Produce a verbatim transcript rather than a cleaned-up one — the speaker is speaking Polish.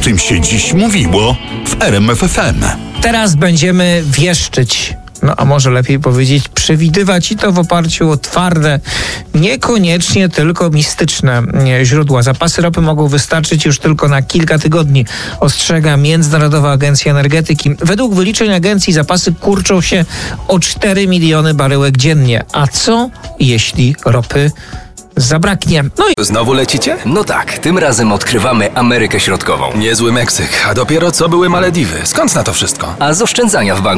tym się dziś mówiło w R M F F M. Teraz będziemy wieszczyć. No a może lepiej powiedzieć przewidywać, i to w oparciu o twarde, niekoniecznie tylko mistyczne źródła. Zapasy ropy mogą wystarczyć już tylko na kilka tygodni, ostrzega Międzynarodowa Agencja Energetyki. Według wyliczeń agencji zapasy kurczą się o cztery miliony baryłek dziennie. A co jeśli ropy zabraknie? No i Znowu lecicie? No tak, tym razem odkrywamy Amerykę Środkową. Niezły Meksyk, a dopiero co były Malediwy. Skąd na to wszystko? A z oszczędzania w banku